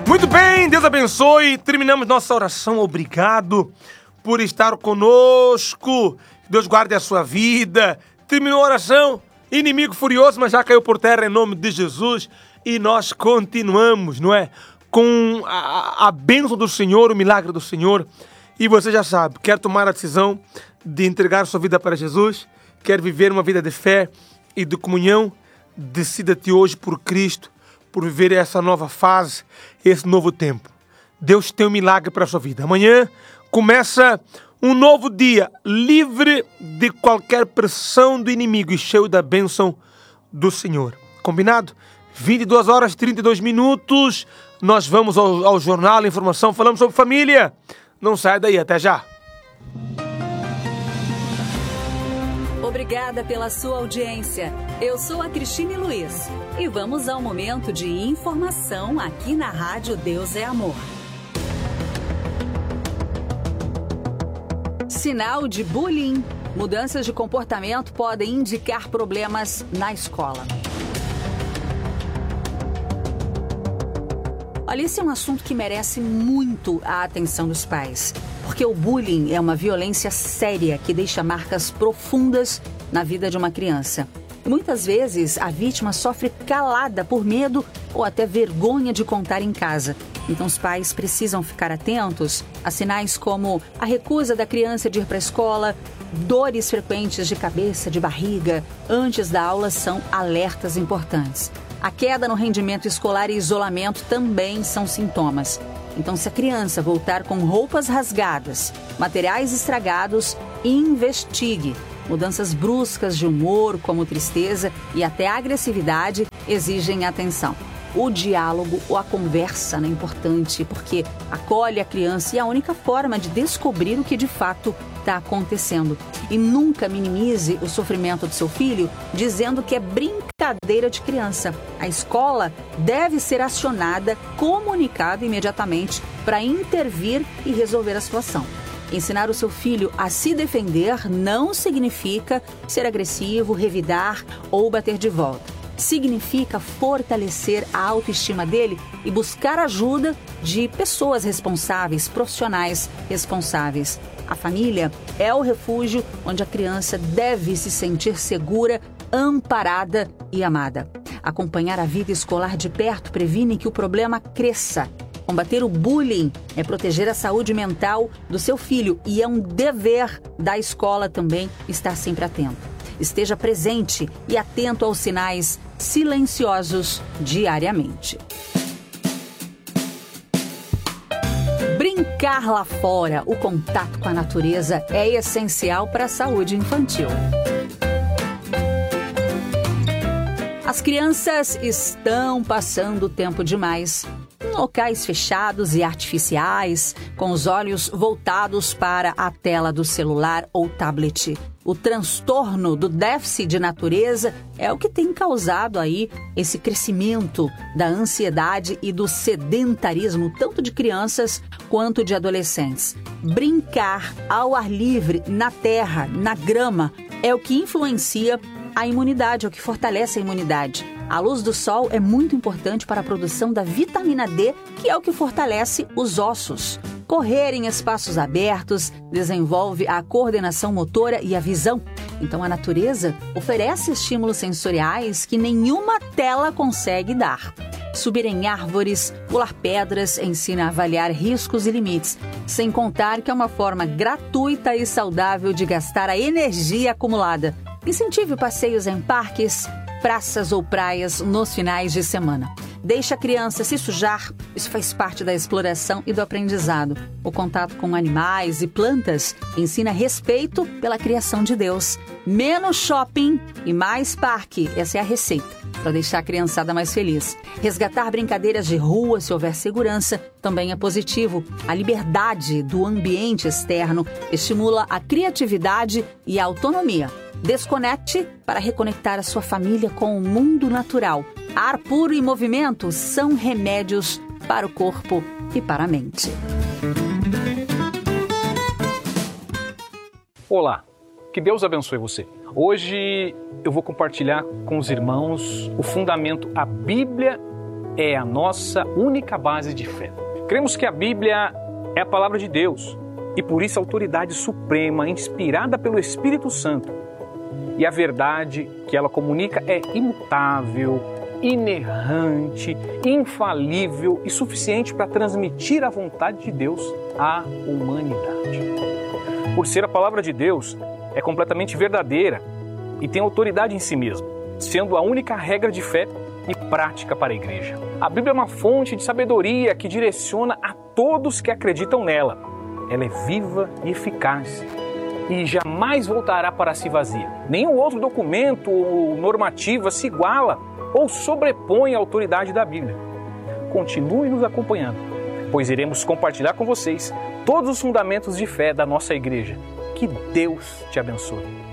Muito bem, Deus abençoe. Terminamos nossa oração. Obrigado por estar conosco. Deus guarde a sua vida. Terminou a oração. Inimigo furioso, mas já caiu por terra em nome de Jesus. E nós continuamos, não é? Com a bênção do Senhor, o milagre do Senhor. E você já sabe, quer tomar a decisão de entregar sua vida para Jesus? Quer viver uma vida de fé e de comunhão? Decida-te hoje por Cristo, por viver essa nova fase, esse novo tempo. Deus tem um milagre para a sua vida. Amanhã começa um novo dia, livre de qualquer pressão do inimigo e cheio da bênção do Senhor. Combinado? 22 horas e 32 minutos. Nós vamos ao jornal, informação, falamos sobre família. Não saia daí, até já. Obrigada pela sua audiência. Eu sou a Cristine Luiz e vamos ao momento de informação aqui na Rádio Deus é Amor. Sinal de bullying. Mudanças de comportamento podem indicar problemas na escola. Olha, esse é um assunto que merece muito a atenção dos pais, porque o bullying é uma violência séria que deixa marcas profundas na vida de uma criança. E muitas vezes a vítima sofre calada por medo ou até vergonha de contar em casa. Então os pais precisam ficar atentos a sinais como a recusa da criança de ir para a escola, dores frequentes de cabeça, de barriga, antes da aula são alertas importantes. A queda no rendimento escolar e isolamento também são sintomas. Então, se a criança voltar com roupas rasgadas, materiais estragados, investigue. Mudanças bruscas de humor, como tristeza e até agressividade, exigem atenção. O diálogo ou a conversa é importante porque acolhe a criança e é a única forma de descobrir o que de fato está acontecendo. E nunca minimize o sofrimento do seu filho dizendo que é brincadeira de criança. A escola deve ser acionada, comunicada imediatamente para intervir e resolver a situação. Ensinar o seu filho a se defender não significa ser agressivo, revidar ou bater de volta. Significa fortalecer a autoestima dele e buscar ajuda de pessoas responsáveis, profissionais responsáveis. A família é o refúgio onde a criança deve se sentir segura, amparada e amada. Acompanhar a vida escolar de perto previne que o problema cresça. Combater o bullying é proteger a saúde mental do seu filho e é um dever da escola também estar sempre atento. Esteja presente e atento aos sinais silenciosos diariamente. Brincar lá fora, o contato com a natureza é essencial para a saúde infantil. As crianças estão passando tempo demais em locais fechados e artificiais, com os olhos voltados para a tela do celular ou tablet. O transtorno do déficit de natureza é o que tem causado aí esse crescimento da ansiedade e do sedentarismo, tanto de crianças quanto de adolescentes. Brincar ao ar livre, na terra, na grama, é o que influencia a imunidade, é o que fortalece a imunidade. A luz do sol é muito importante para a produção da vitamina D, que é o que fortalece os ossos. Correr em espaços abertos desenvolve a coordenação motora e a visão. Então, a natureza oferece estímulos sensoriais que nenhuma tela consegue dar. Subir em árvores, pular pedras ensina a avaliar riscos e limites, sem contar que é uma forma gratuita e saudável de gastar a energia acumulada. Incentive passeios em parques, praças ou praias nos finais de semana. Deixe a criança se sujar, isso faz parte da exploração e do aprendizado. O contato com animais e plantas ensina respeito pela criação de Deus. Menos shopping e mais parque, essa é a receita para deixar a criançada mais feliz. Resgatar brincadeiras de rua, se houver segurança, também é positivo. A liberdade do ambiente externo estimula a criatividade e a autonomia. Desconecte para reconectar a sua família com o mundo natural. Ar puro e movimento são remédios para o corpo e para a mente. Olá, que Deus abençoe você. Hoje eu vou compartilhar com os irmãos o fundamento, a Bíblia é a nossa única base de fé. Cremos que a Bíblia é a palavra de Deus e por isso a autoridade suprema, inspirada pelo Espírito Santo. E a verdade que ela comunica é imutável, inerrante, infalível e suficiente para transmitir a vontade de Deus à humanidade. Por ser a palavra de Deus, é completamente verdadeira e tem autoridade em si mesma, sendo a única regra de fé e prática para a igreja. A Bíblia é uma fonte de sabedoria que direciona a todos que acreditam nela. Ela é viva e eficaz e jamais voltará para si vazia. Nenhum outro documento ou normativa se iguala ou sobrepõe a autoridade da Bíblia. Continue nos acompanhando, pois iremos compartilhar com vocês todos os fundamentos de fé da nossa igreja. Que Deus te abençoe.